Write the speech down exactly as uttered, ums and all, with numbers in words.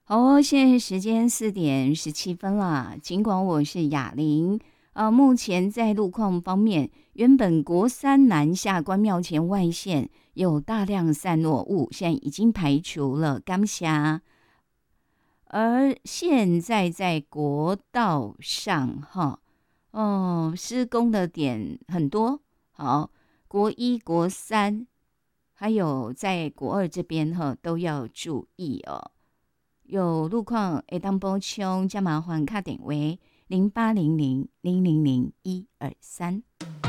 好哦，现在时间四点十七分了。尽管我是雅玲，呃，目前在路况方面，原本国三南下关庙前外线有大量散落物，现在已经排除了，感谢。而现在在国道上，哈，哦，施工的点很多，好，国一、国三，还有在国二这边哈，都要注意哦。有路况会当补充，加麻烦卡点为零八零零零零零一二三。